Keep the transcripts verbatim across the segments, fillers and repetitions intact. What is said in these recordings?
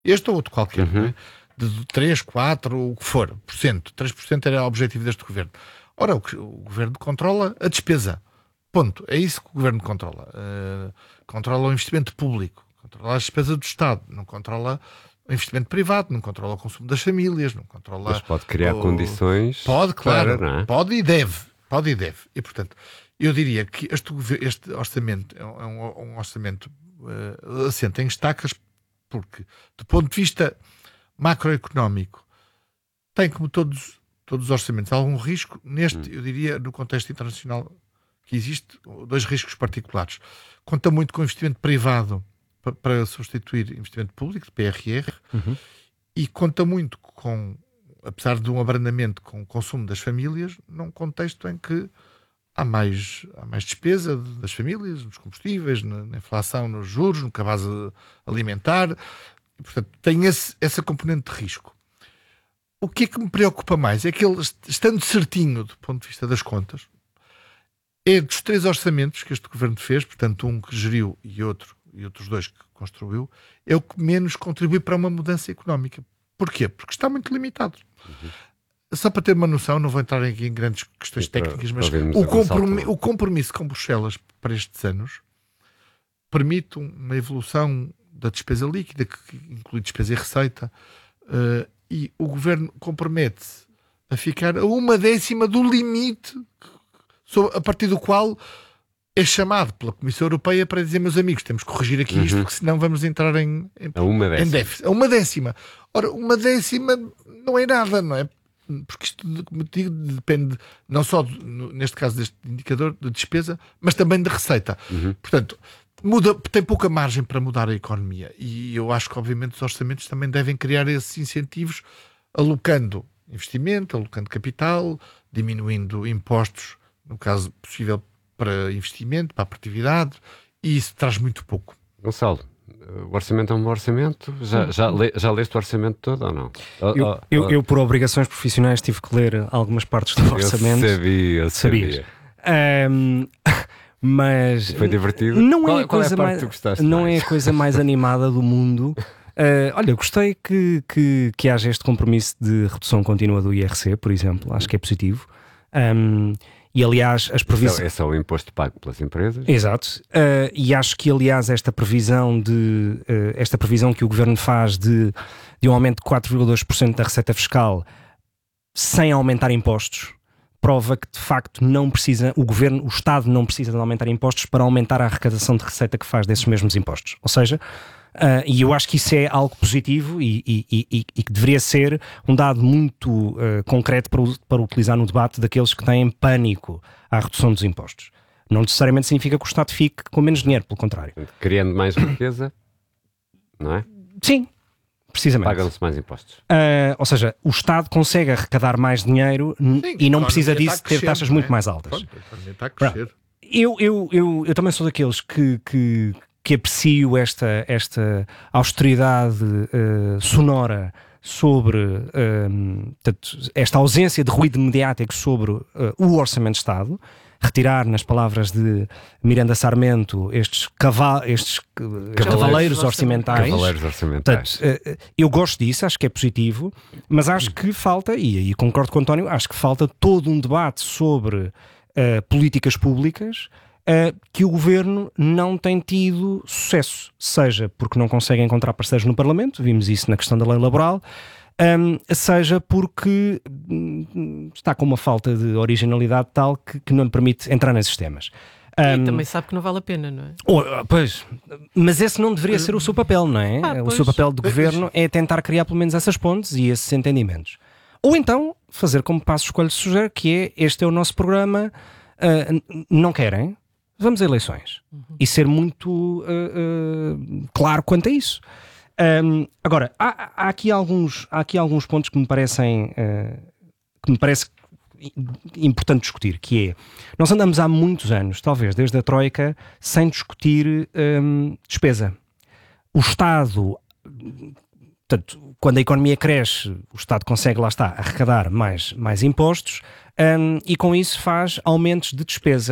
este ou outro qualquer, Uhum. não é? De três, quatro, o que for, por cento. três por cento era o objetivo deste governo. Ora, o, o governo controla a despesa. Ponto. É isso que o governo controla. Uh, controla o investimento público, controla a despesa do Estado, não controla o investimento privado, não controla o consumo das famílias, não controla... Mas pode criar o... condições... Pode, claro. Para, não é? Pode e deve. Pode e deve. E, portanto, eu diria que este, este orçamento é um, um orçamento uh, assente em estacas, porque, do ponto de vista macroeconómico, tem, como todos, todos os orçamentos, algum risco. Neste, hum. eu diria, no contexto internacional que existe, dois riscos particulares. Conta muito com investimento privado para, para substituir investimento público, de P R R, uhum. e conta muito com, apesar de um abrandamento com o consumo das famílias, num contexto em que há mais, há mais despesa das famílias, nos combustíveis, na, na inflação, nos juros, no cabaz alimentar. E, portanto, tem esse, essa componente de risco. O que é que me preocupa mais é que ele, estando certinho do ponto de vista das contas, é dos três orçamentos que este governo fez, portanto um que geriu e outro, e outros dois que construiu, é o que menos contribui para uma mudança económica. Porquê? Porque está muito limitado. Uhum. Só para ter uma noção, não vou entrar aqui em grandes questões para, técnicas, mas para o, compromisso, o compromisso com Bruxelas para estes anos permite uma evolução da despesa líquida, que inclui despesa e receita, uh, e o governo compromete-se a ficar a uma décima do limite a partir do qual é chamado pela Comissão Europeia para dizer, meus amigos, temos que corrigir aqui uhum. isto, porque senão vamos entrar em, em, a uma em déficit. A uma décima. Ora, uma décima não é nada, não é? Porque isto, como digo, depende não só, de, neste caso, deste indicador de despesa, mas também de receita. Uhum. Portanto, muda, tem pouca margem para mudar a economia. E eu acho que, obviamente, os orçamentos também devem criar esses incentivos, alocando investimento, alocando capital, diminuindo impostos, no caso possível, para investimento, para a produtividade, e isso traz muito pouco. Gonçalo, o orçamento é um bom orçamento? Já, já, le, já leste o orçamento todo ou não? Eu, oh, oh, eu, eu, por obrigações profissionais, tive que ler algumas partes do orçamento. Eu sabia, eu sabia. Um, mas... Foi divertido? Não qual, é a qual coisa é a parte mais, que tu gostaste não mais? é a coisa mais animada do mundo. Uh, olha, gostei que, que, que haja este compromisso de redução contínua do I R C, por exemplo. Acho que é positivo. Um, E aliás, as previsões... É só o imposto pago pelas empresas. Exato. Uh, e acho que aliás esta previsão de uh, esta previsão que o Governo faz de, de um aumento de quatro vírgula dois por cento da receita fiscal sem aumentar impostos, prova que de facto não precisa, o Governo, o Estado não precisa de aumentar impostos para aumentar a arrecadação de receita que faz desses mesmos impostos. Ou seja, Uh, e eu acho que isso é algo positivo e, e, e, e que deveria ser um dado muito uh, concreto para, para utilizar no debate daqueles que têm pânico à redução dos impostos. Não necessariamente significa que o Estado fique com menos dinheiro, pelo contrário. Criando mais riqueza, não é? Sim, precisamente. Pagam-se mais impostos. Uh, ou seja, o Estado consegue arrecadar mais dinheiro Sim, e não precisa disso ter taxas muito mais altas. Pronto, a economia está a crescer. Eu, eu, eu, eu também sou daqueles que... que que aprecio esta, esta austeridade uh, sonora sobre uh, portanto, esta ausência de ruído mediático sobre uh, o Orçamento de Estado, retirar, nas palavras de Miranda Sarmento, estes, cava estes uh, cavaleiros orçamentais. Cavaleiros orçamentais. Portanto, uh, eu gosto disso, acho que é positivo, mas acho que falta, e aí concordo com o António, acho que falta todo um debate sobre uh, políticas públicas Uh, que o Governo não tem tido sucesso, seja porque não consegue encontrar parceiros no Parlamento, vimos isso na questão da lei laboral, um, seja porque um, está com uma falta de originalidade tal que, que não lhe permite entrar nesses temas. Um, e também sabe que não vale a pena, não é? Oh, pois, mas esse não deveria ser o seu papel, não é? Ah, o seu papel de Governo é tentar criar pelo menos essas pontes e esses entendimentos. Ou então, fazer como Passos Coelho sugere, que é, este é o nosso programa, uh, não querem? Vamos a eleições. Uhum. E ser muito uh, uh, claro quanto a isso. Um, agora, há, há, aqui alguns, há aqui alguns pontos que me parecem uh, que me parece importante discutir, que é, nós andamos há muitos anos, talvez desde a Troika, sem discutir um, despesa. O Estado, portanto, quando a economia cresce, o Estado consegue, lá está, arrecadar mais, mais impostos um, e com isso faz aumentos de despesa.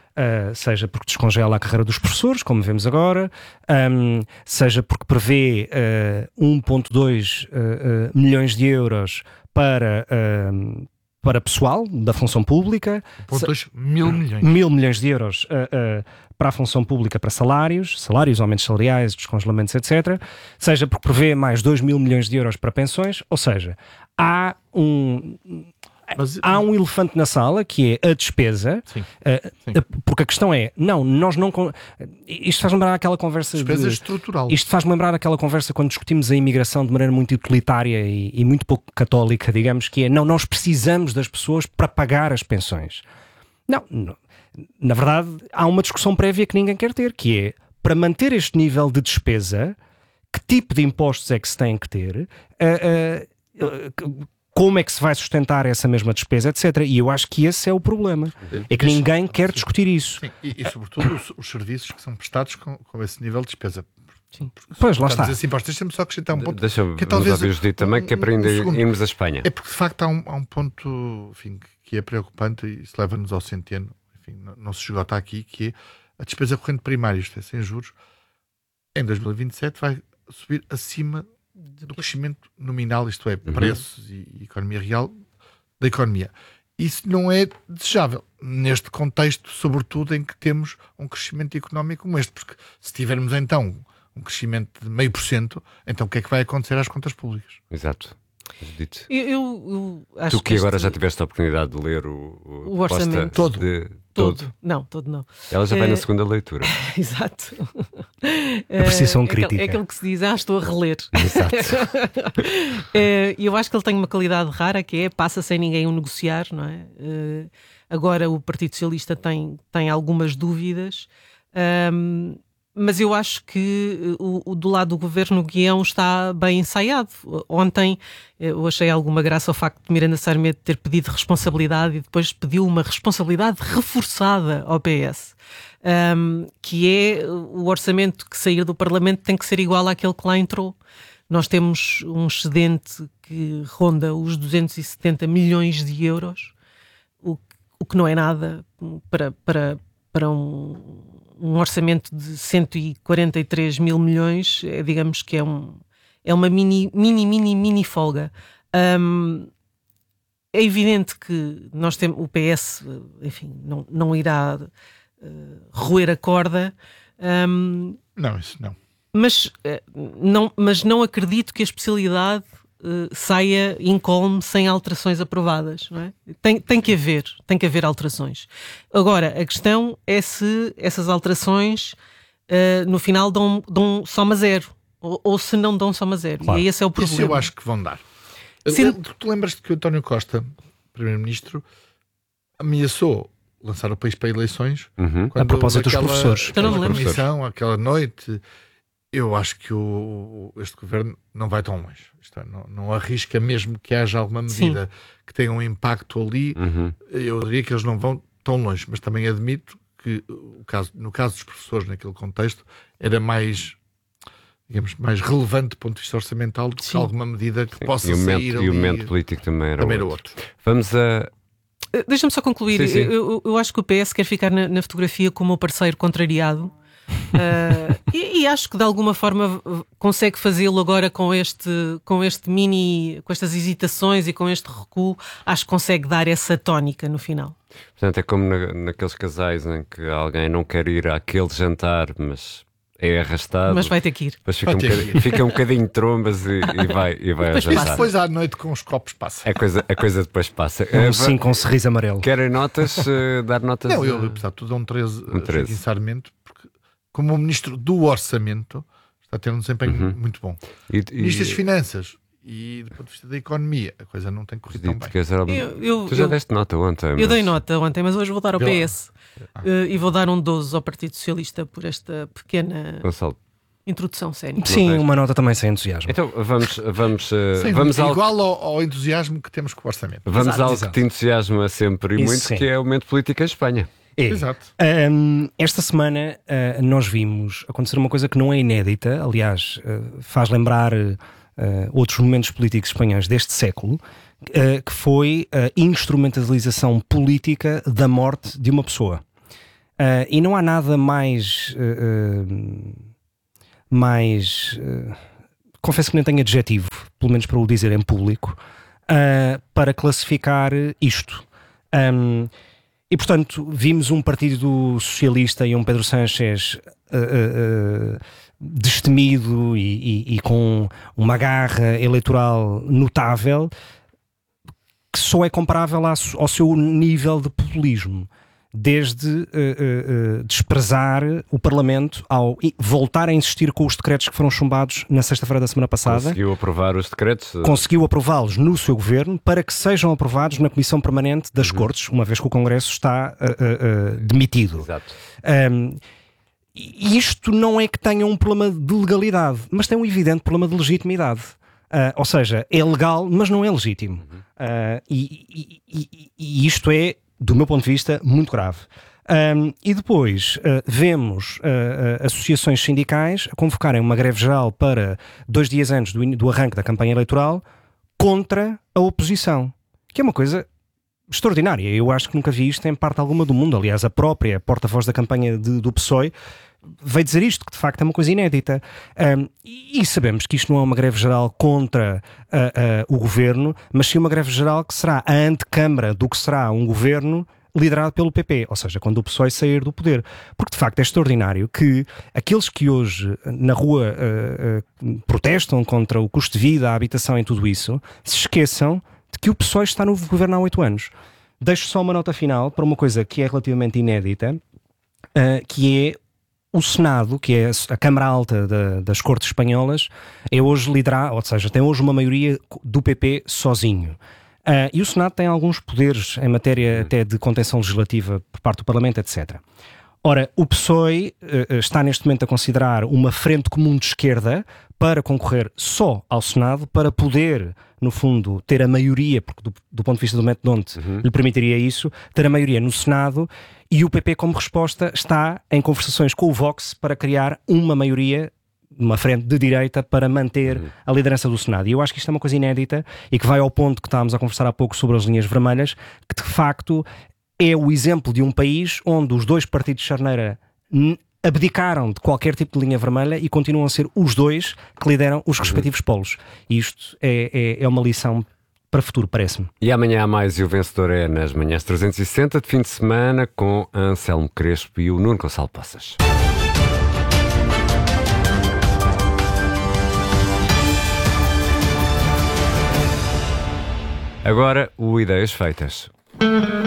uh, seja porque descongela a carreira dos professores, como vemos agora, um, seja porque prevê uh, um vírgula dois uh, uh, milhões de euros para, uh, para pessoal da função pública. um vírgula dois mil milhões. Mil milhões de euros uh, uh, para a função pública, para salários, salários, aumentos salariais, descongelamentos, etcétera. Seja porque prevê mais dois mil milhões de euros para pensões, ou seja, há um... Mas, há um elefante na sala que é a despesa, sim, uh, sim. porque a questão é, não, nós não... Isto faz lembrar aquela conversa... Despesa de, estrutural. Isto faz lembrar aquela conversa quando discutimos a imigração de maneira muito utilitária e, e muito pouco católica, digamos, que é, não, nós precisamos das pessoas para pagar as pensões. Não, não, na verdade, há uma discussão prévia que ninguém quer ter, que é, para manter este nível de despesa, que tipo de impostos é que se tem que ter... Uh, uh, uh, como é que se vai sustentar essa mesma despesa, etcétera. E eu acho que esse é o problema. É que ninguém quer discutir isso. Sim, e, e sobretudo os, os serviços que são prestados com, com esse nível de despesa. Sim. Pois, lá está. Assim, deixa-me só acrescentar um ponto. Deixa-me que é, talvez ouvir Judite também, que é para ainda um irmos à Espanha. É porque de facto há um, há um ponto, enfim, que é preocupante e isso leva-nos ao centeno, enfim, não, não se esgota aqui, que é a despesa corrente primária, isto é, sem juros, em dois mil e vinte e sete vai subir acima do crescimento nominal, isto é, preços uhum. e economia real da economia. Isso não é desejável neste contexto, sobretudo em que temos um crescimento económico como este, porque se tivermos então um crescimento de meio por cento, então o que é que vai acontecer às contas públicas? Exato. Eu, eu, eu acho tu que, que agora este... já tiveste a oportunidade de ler o, o, o orçamento todo. De, todo. todo. Não, todo não. Ela já vai é... na segunda leitura. Exato. Apreciação é, crítica. É aquilo que se diz, ah, estou a reler. Exato. E eu acho que ele tem uma qualidade rara, que é passa sem ninguém o negociar, não é? Uh, agora o Partido Socialista tem, tem algumas dúvidas. Um, Mas eu acho que o, o, do lado do governo o guião está bem ensaiado. Ontem eu achei alguma graça ao facto de Miranda Sarmento ter pedido responsabilidade e depois pediu uma responsabilidade reforçada ao P S, um, que é o orçamento que sair do Parlamento tem que ser igual àquele que lá entrou. Nós temos um excedente que ronda os duzentos e setenta milhões de euros, o, o que não é nada para, para, para um... um orçamento de cento e quarenta e três mil milhões, é, digamos que é, um, é uma mini, mini, mini, mini folga. Um, é evidente que nós temos, o P S, enfim, não, não irá uh, roer a corda. Um, não, isso não. Mas, uh, não. mas não acredito que a especialidade Uh, saia incólume sem alterações aprovadas, não é? Tem, tem que haver, tem que haver alterações. Agora, a questão é se essas alterações uh, no final dão, dão soma zero, ou, ou se não dão soma zero. Claro. E esse é o problema. Isso eu acho que vão dar. Sim. Tu lembras-te que o António Costa, primeiro-ministro, ameaçou lançar o país para eleições uhum. a propósito dos professores. Aquela comissão, aquela noite. Eu acho que o, este governo não vai tão longe. Isto é, não, não arrisca mesmo que haja alguma medida Sim. que tenha um impacto ali. Uhum. Eu diria que eles não vão tão longe, mas também admito que o caso, no caso dos professores, naquele contexto, era mais, digamos, mais relevante do ponto de vista orçamental do que Sim. alguma medida que Sim. possa e sair momento, ali. E o momento político também era, também outro. era outro. Vamos a... Deixa-me só concluir. Sim, sim. Eu, eu, eu acho que o P S quer ficar na, na fotografia como o parceiro contrariado. uh, e, e acho que de alguma forma consegue fazê-lo agora com este, com este mini, com estas hesitações e com este recuo. Acho que consegue dar essa tónica no final. Portanto, é como na, naqueles casais em que alguém não quer ir àquele jantar, mas é arrastado. Mas vai ter que ir. Depois fica, um bocadinho, fica um bocadinho de trombas e, e vai, e vai depois ao jantar. Depois à noite com os copos passa. A coisa, a coisa depois passa. Um sim com um sorriso amarelo. Querem notas? Uh, dar notas? Não, eu, apesar de tudo, dou um treze, um treze. Sarmento, porque como o Ministro do Orçamento está a ter um desempenho uhum. muito bom. E, e... Ministro das Finanças e do ponto de vista da economia, a coisa não tem corrido tão bem. Eu, eu, tu já eu, deste nota ontem. Eu mas... dei nota ontem, mas hoje vou dar ao P S. Ah. Uh, e vou dar um doze ao Partido Socialista por esta pequena Gonçalo. introdução cénica. Sim, uma nota também sem entusiasmo. Então vamos, vamos, uh, sim, vamos igual ao... ao, ao entusiasmo que temos com o orçamento. Vamos exato, ao exato. que te entusiasma sempre e Isso, muito, sim. que é o momento político em Espanha. É. Exato. Um, esta semana uh, nós vimos acontecer uma coisa que não é inédita, aliás, uh, faz lembrar uh, outros momentos políticos espanhóis deste século, uh, que foi a instrumentalização política da morte de uma pessoa. Uh, e não há nada mais... Uh, uh, mais... Uh, confesso que nem tenho adjetivo, pelo menos para o dizer em público, uh, para classificar isto. Um, e, portanto, vimos um Partido Socialista e um Pedro Sánchez uh, uh, uh, destemido e, e, e com uma garra eleitoral notável, que só é comparável ao seu nível de populismo, desde uh, uh, uh, desprezar o Parlamento ao voltar a insistir com os decretos que foram chumbados na sexta-feira da semana passada. Conseguiu aprovar os decretos? Conseguiu aprová-los no seu governo para que sejam aprovados na Comissão Permanente das uhum. Cortes, uma vez que o Congresso está uh, uh, uh, demitido. Exato. Um, e isto não é que tenha um problema de legalidade, mas tem um evidente problema de legitimidade. Uh, ou seja, é legal, mas não é legítimo. Uhum. Uh, e, e, e, e isto é, do meu ponto de vista, muito grave. Um, e depois uh, vemos uh, uh, associações sindicais a convocarem uma greve geral para dois dias antes do, do arranque da campanha eleitoral contra a oposição, que é uma coisa extraordinária. Eu acho que nunca vi isto em parte alguma do mundo. Aliás, a própria porta-voz da campanha de, do P SOE veio dizer isto, que de facto é uma coisa inédita. Um, e, e sabemos que isto não é uma greve geral contra uh, uh, o governo, mas sim uma greve geral que será a antecâmara do que será um governo liderado pelo P P, ou seja, quando o P SOE sair do poder. Porque de facto é extraordinário que aqueles que hoje na rua uh, uh, protestam contra o custo de vida, a habitação e tudo isso, se esqueçam de que o P SOE está no governo há oito anos. Deixo só uma nota final para uma coisa que é relativamente inédita, uh, que é o Senado, que é a Câmara Alta da, das Cortes Espanholas, é hoje liderado, ou seja, tem hoje uma maioria do P P sozinho. Uh, e o Senado tem alguns poderes em matéria até de contenção legislativa por parte do Parlamento, etcétera. Ora, o P SOE uh, está neste momento a considerar uma frente comum de esquerda para concorrer só ao Senado, para poder, no fundo, ter a maioria, porque do, do ponto de vista do método Donte uhum. lhe permitiria isso, ter a maioria no Senado, e o P P, como resposta, está em conversações com o Vox para criar uma maioria, uma frente de direita, para manter uhum. a liderança do Senado. E eu acho que isto é uma coisa inédita e que vai ao ponto que estávamos a conversar há pouco sobre as linhas vermelhas, que de facto é o exemplo de um país onde os dois partidos de charneira abdicaram de qualquer tipo de linha vermelha e continuam a ser os dois que lideram os respectivos polos. E isto é, é, é uma lição para o futuro, parece-me. E amanhã há mais, e o vencedor é nas manhãs trezentos e sessenta de fim de semana, com Anselmo Crespo e o Nuno Gonçalo Poças. Agora, o Ideias Feitas.